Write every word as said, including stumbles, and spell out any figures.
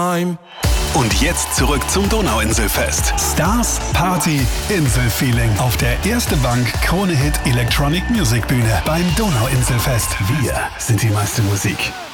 Und jetzt zurück zum Donauinselfest. Stars, Party, Inselfeeling auf der Erste Bank Krone Hit Electronic Music Bühne beim Donauinselfest. Wir sind die meiste Musik.